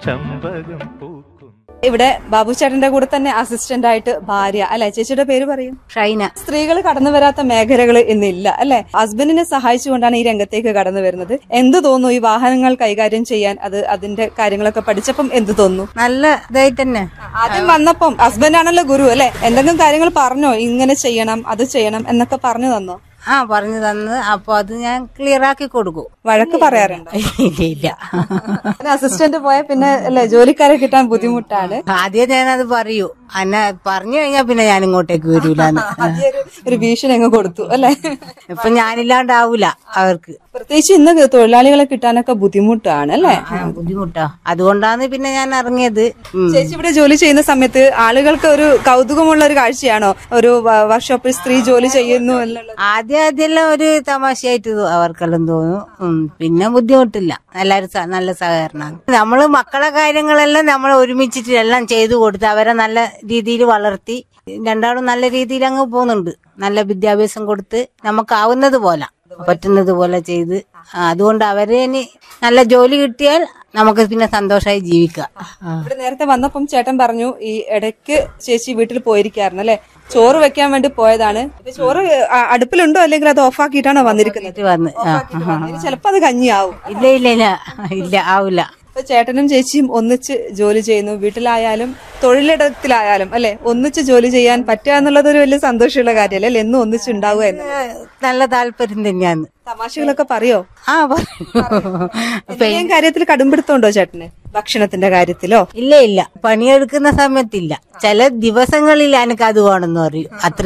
ചമ്പകം പൂക്കും. ഇവിടെ ബാബു ചേട്ടന്റെ കൂടെ തന്നെ അസിസ്റ്റന്റ് ആയിട്ട് ഭാര്യ അല്ലെ, ചേച്ചിയുടെ പേര് പറയും? ഷൈന. സ്ത്രീകൾ കടന്നു വരാത്ത മേഖലകൾ ഇന്നില്ല അല്ലെ. ഹസ്ബൻഡിനെ സഹായിച്ചുകൊണ്ടാണ് ഈ രംഗത്തേക്ക് കടന്നു വരുന്നത്. എന്ത് തോന്നുന്നു ഈ വാഹനങ്ങൾ കൈകാര്യം ചെയ്യാൻ? അതിന്റെ കാര്യങ്ങളൊക്കെ പഠിച്ചപ്പം എന്ത് തോന്നുന്നു? നല്ല ഇതായിട്ട് തന്നെ. ആദ്യം വന്നപ്പം ഹസ്ബൻഡ് ആണല്ലോ ഗുരു അല്ലെ, എന്തെങ്കിലും കാര്യങ്ങൾ പറഞ്ഞോ, ഇങ്ങനെ ചെയ്യണം അത് ചെയ്യണം എന്നൊക്കെ പറഞ്ഞു തന്നോ? പറഞ്ഞു തന്ന്. അപ്പൊ അത് ഞാൻ ക്ലിയർ ആക്കി കൊടുക്കും. വഴക്ക് പറയാറുണ്ടോ? ഇല്ല. അസിസ്റ്റന്റ് പോയ പിന്നെ അല്ലെ ജോലിക്കാരെ കിട്ടാൻ ബുദ്ധിമുട്ടാണ്. ആദ്യം ഞാനത് പറയൂ, അന്നെ പറഞ്ഞു കഴിഞ്ഞാ പിന്നെ ഞാൻ ഇങ്ങോട്ടേക്ക് വരൂലെന്ന് ഒരു ഭീഷണി അങ്ങ് കൊടുത്തു അല്ലെ. ഇപ്പൊ ഞാനില്ലാണ്ടാവൂല അവർക്ക്. പ്രത്യേകിച്ച് ഇന്ന് തൊഴിലാളികളെ കിട്ടാനൊക്കെ ബുദ്ധിമുട്ടാണ് അല്ലെ. ബുദ്ധിമുട്ടാ. അതുകൊണ്ടാണ് പിന്നെ ഞാൻ ഇറങ്ങിയത്. ചേച്ചി ഇവിടെ ജോലി ചെയ്യുന്ന സമയത്ത് ആളുകൾക്ക് ഒരു കൗതുകമുള്ള ഒരു കാഴ്ചയാണോ ഒരു വർക്ക്ഷോപ്പിൽ സ്ത്രീ ജോലി ചെയ്യുന്നു എന്നുള്ളത്? ആദ്യമെല്ലാം ഒരു തമാശയായിട്ട് അവർക്കെല്ലാം തോന്നും. പിന്നെ ബുദ്ധിമുട്ടില്ല. എല്ലാരും നല്ല സഹകരണമാണ്. നമ്മള് മക്കളെ കാര്യങ്ങളെല്ലാം നമ്മൾ ഒരുമിച്ചിട്ട് എല്ലാം ചെയ്തു കൊടുത്ത് അവരെ നല്ല രീതിയിൽ വളർത്തി രണ്ടാളും നല്ല രീതിയിൽ അങ്ങ് പോകുന്നുണ്ട്. നല്ല വിദ്യാഭ്യാസം കൊടുത്ത് നമുക്കാവുന്നത് പോലെ പറ്റുന്നത് പോലെ ചെയ്ത് അതുകൊണ്ട് അവരെ ഇനി നല്ല ജോലി കിട്ടിയാൽ നമുക്ക് പിന്നെ സന്തോഷമായി ജീവിക്കാം. ഇവിടെ നേരത്തെ വന്നപ്പം ചേട്ടൻ പറഞ്ഞു ഈ ഇടയ്ക്ക് ചേച്ചി വീട്ടിൽ പോയിരിക്കായിരുന്നു അല്ലെ, ചോറ് വെക്കാൻ വേണ്ടി പോയതാണ്. ചോറ് അടുപ്പിലുണ്ടോ അല്ലെങ്കിൽ അത് ഓഫാക്കിയിട്ടാണോ വന്നിരിക്കുന്നത്? വന്ന് ചിലപ്പോ അത് കഞ്ഞിയാവും. ഇല്ല ഇല്ല ഇല്ല ഇല്ല ആവൂല. ചേട്ടനും ചേച്ചിയും ഒന്നിച്ച് ജോലി ചെയ്യുന്നു. വീട്ടിലായാലും തൊഴിലിടത്തിലായാലും അല്ലെ, ഒന്നിച്ച് ജോലി ചെയ്യാൻ പറ്റുക എന്നുള്ളത് ഒരു വലിയ സന്തോഷമുള്ള കാര്യമല്ലേ അല്ലെ, എന്നും ഒന്നിച്ചുണ്ടാവുക എന്ന്. നല്ല താല്പര്യം തന്നെയാണ്. തമാശകളൊക്കെ പറയോ? പറയും. കാര്യത്തിൽ കടുംപിടുത്തമുണ്ടോ ചേട്ടന്? ഭക്ഷണത്തിന്റെ കാര്യത്തിലോ? ഇല്ല ഇല്ല, പണിയെടുക്കുന്ന സമയത്തില്ല. ചില ദിവസങ്ങളിൽ എനിക്ക് അത് വേണമെന്ന് പറയും. അത്ര